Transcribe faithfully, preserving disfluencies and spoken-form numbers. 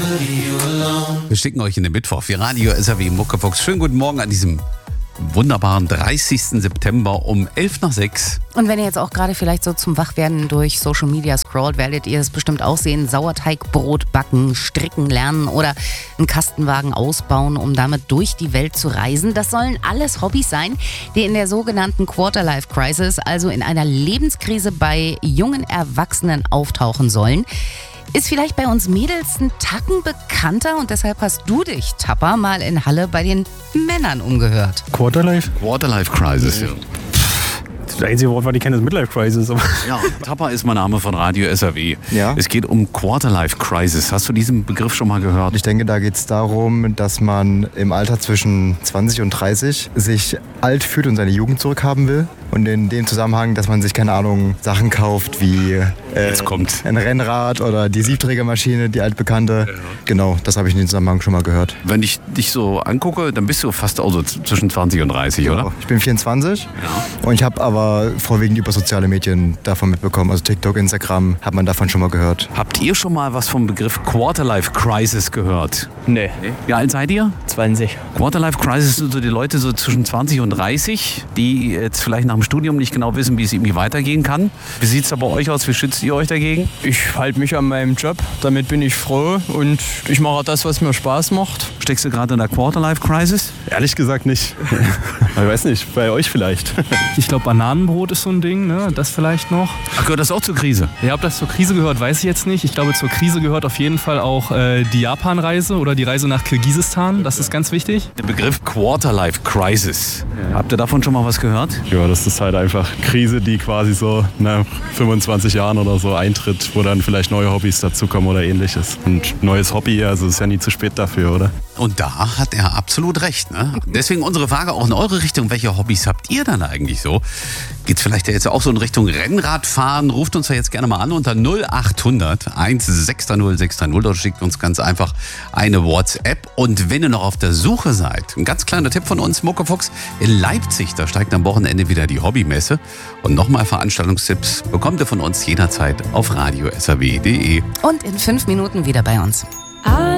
Wir schicken euch in den Mittwoch für Radio S R W Muckefuchs. Schönen guten Morgen an diesem wunderbaren dreißigsten September um elf nach sechs. Und wenn ihr jetzt auch gerade vielleicht so zum Wachwerden durch Social Media scrollt, werdet ihr es bestimmt auch sehen. Sauerteigbrot backen, stricken lernen oder einen Kastenwagen ausbauen, um damit durch die Welt zu reisen. Das sollen alles Hobbys sein, die in der sogenannten Quarter-Life-Crisis, also in einer Lebenskrise bei jungen Erwachsenen auftauchen sollen. Ist vielleicht bei uns Mädels ein Tacken bekannter und deshalb hast du dich, Tapper, mal in Halle bei den Männern umgehört. Quarterlife? Quarterlife Crisis, ja. Das einzige Wort, was ich kenne, ist Midlife Crisis. Ja, Tapper ist mein Name von Radio S R W. Ja. Es geht um Quarterlife Crisis. Hast du diesen Begriff schon mal gehört? Ich denke, da geht es darum, dass man im Alter zwischen zwanzig und dreißig sich alt fühlt und seine Jugend zurückhaben will. Und in dem Zusammenhang, dass man sich, keine Ahnung, Sachen kauft wie äh, Jetzt kommt. ein Rennrad oder die Siebträgermaschine, die altbekannte. Ja. Genau, das habe ich in dem Zusammenhang schon mal gehört. Wenn ich dich so angucke, dann bist du fast auch so zwischen zwanzig und dreißig, oder? Genau. Ich bin vierundzwanzig ja. Und ich habe aber vorwiegend über soziale Medien davon mitbekommen. Also TikTok, Instagram, hat man davon schon mal gehört. Habt ihr schon mal was vom Begriff Quarterlife Crisis gehört? Nee. nee. Wie alt seid ihr? zwanzig. Quarterlife Crisis sind so die Leute so zwischen zwanzig und dreißig, die jetzt vielleicht nach dem Studium nicht genau wissen, wie es irgendwie weitergehen kann. Wie sieht es da bei euch aus? Wie schützt ihr euch dagegen? Ich halte mich an meinem Job. Damit bin ich froh und ich mache das, was mir Spaß macht. Steckst du gerade in der Quarterlife Crisis? Ehrlich gesagt nicht. Ich weiß nicht, bei euch vielleicht. Ich glaube, Bananenbrot ist so ein Ding, ne? Das vielleicht noch. Ach, gehört das auch zur Krise? Ja, ob das zur Krise gehört, weiß ich jetzt nicht. Ich glaube, zur Krise gehört auf jeden Fall auch äh, die Japan-Reise oder die Reise nach Kirgisistan. Das ist ganz wichtig. Der Begriff Quarterlife Crisis. Ja. Habt ihr davon schon mal was gehört? Ja, das ist halt einfach Krise, die quasi so nach fünfundzwanzig Jahren oder so eintritt, wo dann vielleicht neue Hobbys dazukommen oder ähnliches. Und neues Hobby, also ist ja nie zu spät dafür, oder? Und da hat er absolut recht, ne? Deswegen unsere Frage auch in eure Richtung. Welche Hobbys habt ihr dann eigentlich so? Geht's vielleicht jetzt auch so in Richtung Rennradfahren? Ruft uns da jetzt gerne mal an unter null acht hundert eins sechs drei null sechs drei null. Dort schickt uns ganz einfach eine WhatsApp. Und wenn ihr noch auf der Suche seid, ein ganz kleiner Tipp von uns, Muckefuchs, in Leipzig, da steigt am Wochenende wieder die Hobbymesse. Und nochmal Veranstaltungstipps bekommt ihr von uns jederzeit auf radio s r w punkt d e. Und in fünf Minuten wieder bei uns.